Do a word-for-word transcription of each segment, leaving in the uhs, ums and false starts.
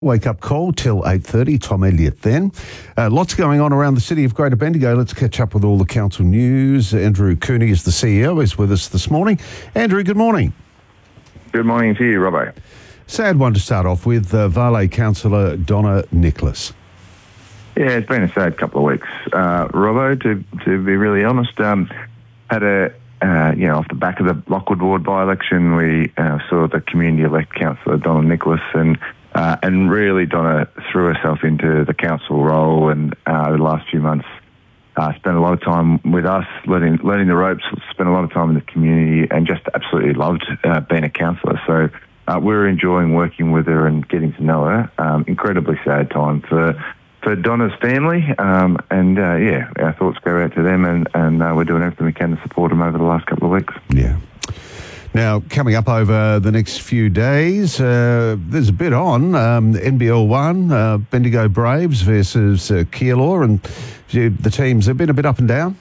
Wake up call till eight thirty, Tom Elliott then. Uh, lots going on around the city of Greater Bendigo. Let's catch up with all the council news. Andrew Cooney is the C E O, is with us this morning. Andrew, good morning. Good morning to you, Robbo. Sad one to start off with, uh, Vale councillor Donna Nicholas. Yeah, it's been a sad couple of weeks, uh, Robbo, to, to be really honest. Um, had a, uh, you know, off the back of the Lockwood Ward by-election, we uh, saw the community-elect councillor Donna Nicholas, and Uh, and really Donna threw herself into the council role, and uh, the last few months uh, spent a lot of time with us, learning, learning the ropes, spent a lot of time in the community, and just absolutely loved uh, being a councillor. So uh, we're enjoying working with her and getting to know her. Um, incredibly sad time for for Donna's family, um, and uh, yeah, our thoughts go out to them, and, and uh, we're doing everything we can to support them over the last couple of weeks. Yeah. Now, coming up over the next few days, uh, there's a bit on. Um, N B L one, uh, Bendigo Braves versus uh, Keilor, and the teams have been a bit up and down.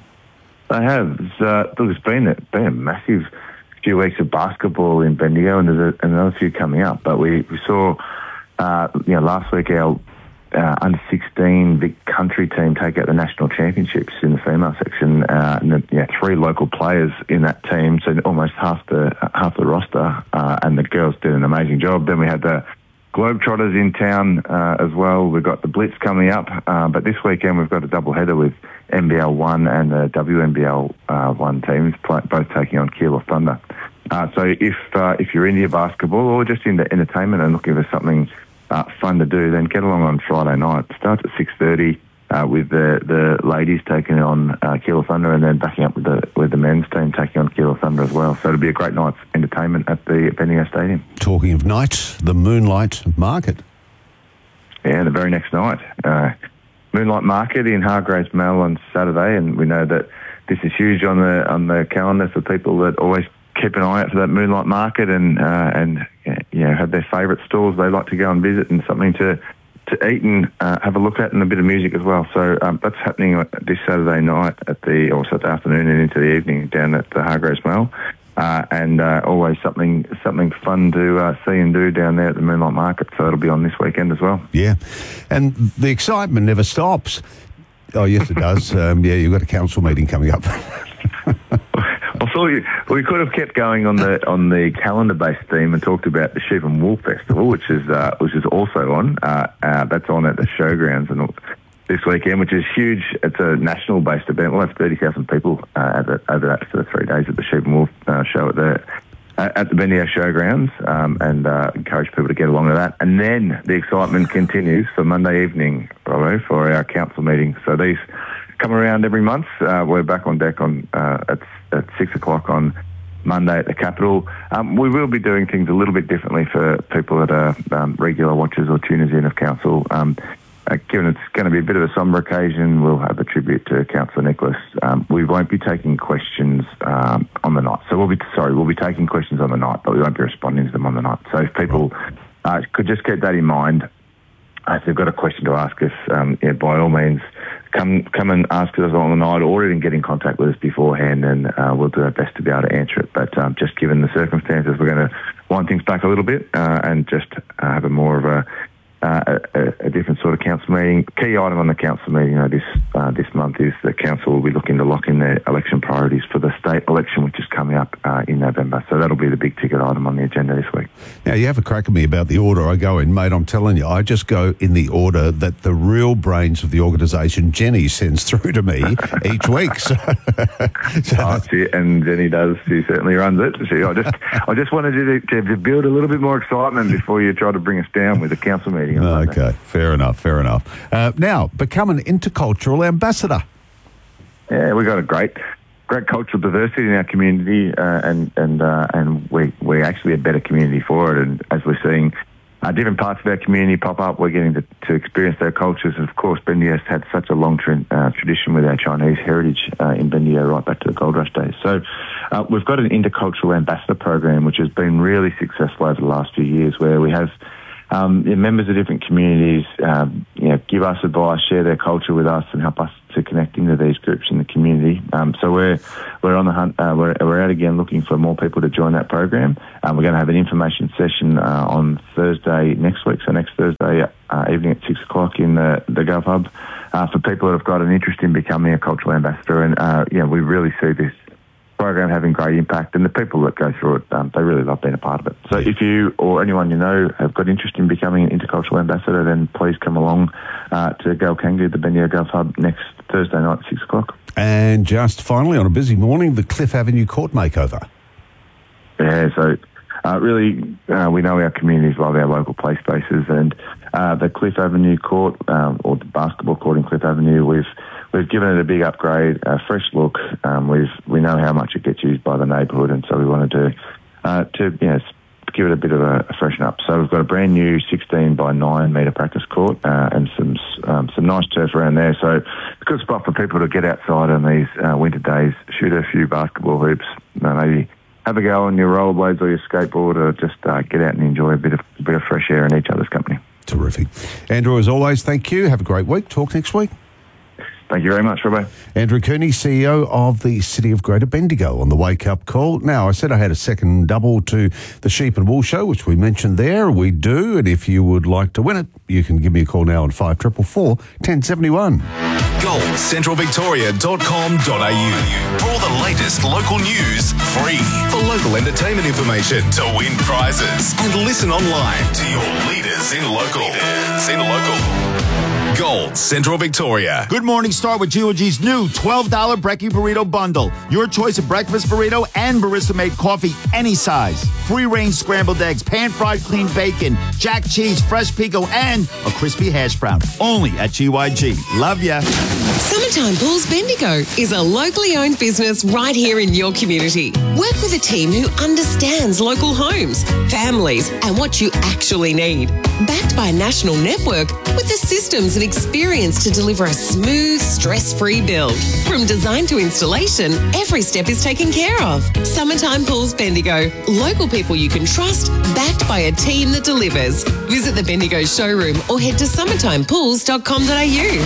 They have. It's, uh, look, it's been a, been a massive few weeks of basketball in Bendigo, and there's a, another few coming up. But we, we saw, uh, you know, last week our uh, under sixteen Vic Country team take out the national championships in the female section, uh, and the, you know, three local players in that team, so almost half the half the roster, uh, and the girls did an amazing job. Then we had the Globetrotters in town uh, as well. We've got the Blitz coming up, uh, but this weekend we've got a double header with N B L one and the W N B L one teams, play, both taking on Keilor Thunder. Uh, so if uh, if you're into basketball or just into entertainment and looking for something Uh, fun to do, then get along on Friday night. It starts at six thirty uh, with the, the ladies taking on uh, Keilor Thunder, and then backing up with the with the men's team taking on Keilor Thunder as well. So it'll be a great night's entertainment at the Bendigo Stadium. Talking of night, the Moonlight Market. Yeah, the very next night. Uh, Moonlight Market in Hargraves Mall on Saturday, and we know that this is huge on the on the calendar for people that always keep an eye out for that Moonlight Market, and uh, and you know, have their favourite stores they like to go and visit, and something to to eat and uh, have a look at, and a bit of music as well. So um, that's happening this Saturday night at the or Saturday afternoon and into the evening down at the Hargraves Mall, uh, and uh, always something something fun to uh, see and do down there at the Moonlight Market. So it'll be on this weekend as well. Yeah, and the excitement never stops. Oh yes, it does. um, yeah, you've got a council meeting coming up. I thought you, we could have kept going on the on the calendar-based theme and talked about the Sheep and Wool Festival, which is uh, which is also on. Uh, uh, that's on at the showgrounds and this weekend, which is huge. It's a national-based event. We'll have thirty thousand people uh, at the, over that for the three days at the Sheep and Wool uh, show at the at the Bendigo Showgrounds, um, and uh, encourage people to get along to that. And then the excitement continues for Monday evening, Robbo, for our council meeting. So these come around every month. Uh, we're back on deck on uh, at, at six o'clock on Monday at the Capitol. Um, we will be doing things a little bit differently for people that are um, regular watchers or tuners in of council. Um, uh, given it's going to be a bit of a sombre occasion, we'll have a tribute to Councillor Nicholas. Um, we won't be taking questions um, on the night. So we'll be sorry, we'll be taking questions on the night, but we won't be responding to them on the night. So if people uh, could just keep that in mind. Uh, if they've got a question to ask us, um, yeah, by all means, come come and ask us on the night, or even get in contact with us beforehand, and uh, we'll do our best to be able to answer it. But um, just given the circumstances, we're going to wind things back a little bit uh, and just uh, have a more of a, uh, a, a different sort of council meeting. Key item on the council meeting you know, this uh, this month is the council will be looking to lock in their election priorities for the state election, which is coming up uh, in November. So that'll be the big ticket item on the agenda this week. Now, you have a crack at me about the order I go in. Mate, I'm telling you, I just go in the order that the real brains of the organisation, Jenny, sends through to me each week. So, so oh, she, and Jenny does. She certainly runs it. She, I just I just wanted you to, to build a little bit more excitement before you try to bring us down with the council meeting. Okay, fair enough, fair enough. Uh, now, become an intercultural ambassador. Yeah, we've got a great... Great cultural diversity in our community, uh, and and uh, and we we're actually a better community for it. And as we're seeing uh, different parts of our community pop up, we're getting to, to experience their cultures. And of course, Bendigo's had such a long tra- uh, tradition with our Chinese heritage uh, in Bendigo, right back to the Gold Rush days. So uh, we've got an intercultural ambassador program, which has been really successful over the last few years, where we have um, yeah, members of different communities, um, you know, give us advice, share their culture with us, and help us to connect into these groups in the community. Um, so we're we're on the hunt. Uh, we're we're out again looking for more people to join that program. Um, we're going to have an information session uh, on Thursday next week. So next Thursday uh, evening at six o'clock in the the Gov Hub uh, for people that have got an interest in becoming a cultural ambassador. And uh, yeah, we really see this program having great impact, and the people that go through it, um, they really love being a part of it. So if you or anyone you know have got interest in becoming an intercultural ambassador, then please come along uh, to Galkangu, the Bendigo Gov Hub, next Thursday night at six o'clock. And just finally, on a busy morning, the Cliff Avenue Court makeover. Yeah, so uh, really uh, we know our communities love our local play spaces, and uh, the Cliff Avenue Court, um, or the basketball court in Cliff Avenue, we've We've given it a big upgrade, a fresh look. Um, we've we know how much it gets used by the neighbourhood, and so we wanted to uh, to you know give it a bit of a, a freshen up. So we've got a brand new sixteen by nine metre practice court uh, and some um, some nice turf around there. So it's a good spot for people to get outside on these uh, winter days, shoot a few basketball hoops, uh, maybe have a go on your rollerblades or your skateboard, or just uh, get out and enjoy a bit of a bit of fresh air in each other's company. Terrific, Andrew. As always, thank you. Have a great week. Talk next week. Thank you very much, Robbo. Andrew Cooney, C E O of the City of Greater Bendigo, on the Wake Up Call. Now, I said I had a second double to the Sheep and Wool Show, which we mentioned there. We do, and if you would like to win it, you can give me a call now on five four four, one oh seven one. gold central victoria dot com dot a u for all the latest local news, free. For local entertainment information, to win prizes, and listen online to your leaders in local. Leaders in local. Gold Central Victoria. Good morning. Start with G O G's new twelve dollar Brekkie Burrito Bundle. Your choice of breakfast burrito and barista-made coffee, any size. Free-range scrambled eggs, pan-fried clean bacon, jack cheese, fresh pico, and a crispy hash brown. Only at G Y G. Love ya. Summertime Pools Bendigo is a locally owned business right here in your community. Work with a team who understands local homes, families, and what you actually need. Backed by a national network with the systems and experience to deliver a smooth, stress-free build. From design to installation, every step is taken care of. Summertime Pools Bendigo. Local people you can trust, backed by a team that delivers. Visit the Bendigo showroom or head to summertime pools dot com dot a u.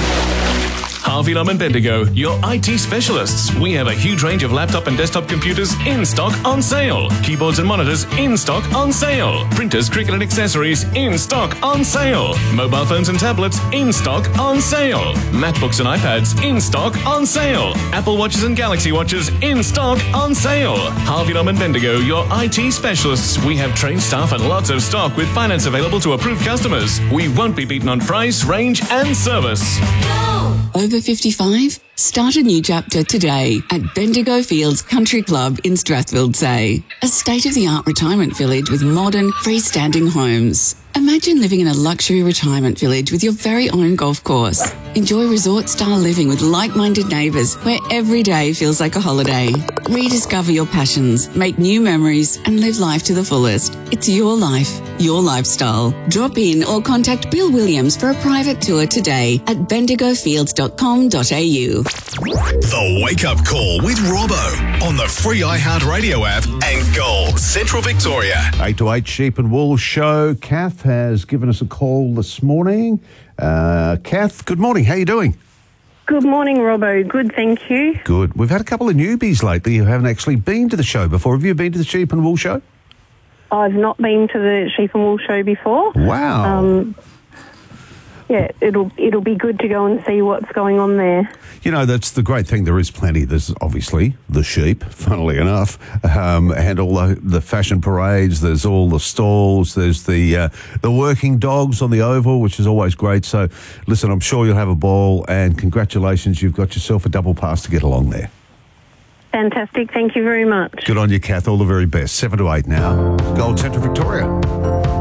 Harvey Lum and Bendigo, your I T specialists. We have a huge range of laptop and desktop computers in stock on sale. Keyboards and monitors in stock on sale. Printers, cricket and accessories in stock on sale. Mobile phones and tablets in stock on sale. MacBooks and iPads in stock on sale. Apple Watches and Galaxy Watches in stock on sale. Harvey Lum and Bendigo, your I T specialists. We have trained staff and lots of stock with finance available to approved customers. We won't be beaten on price, range and service. Over fifty-five? Start a new chapter today at Bendigo Fields Country Club in Strathfield-Say. A state-of-the-art retirement village with modern, freestanding homes. Imagine living in a luxury retirement village with your very own golf course. Enjoy resort-style living with like-minded neighbours where every day feels like a holiday. Rediscover your passions, make new memories and live life to the fullest. It's your life, your lifestyle. Drop in or contact Bill Williams for a private tour today at bendigo fields dot com dot a u. The Wake Up Call with Robbo on the free iHeartRadio app and Gold Central Victoria. eight to eight Sheep and Wool Show. Kath has given us a call this morning. Uh, Kath, good morning. How are you doing? Good morning, Robbo. Good, thank you. Good. We've had a couple of newbies lately who haven't actually been to the show before. Have you been to the Sheep and Wool Show? I've not been to the Sheep and Wool Show before. Wow. Um, yeah, it'll it'll be good to go and see what's going on there. You know, that's the great thing. There is plenty. There's obviously the sheep, funnily enough, um, and all the, the fashion parades. There's all the stalls. There's the uh, the working dogs on the oval, which is always great. So, listen, I'm sure you'll have a ball, and congratulations. You've got yourself a double pass to get along there. Fantastic. Thank you very much. Good on you, Kath. All the very best. Seven to eight now. Gold Central Victoria.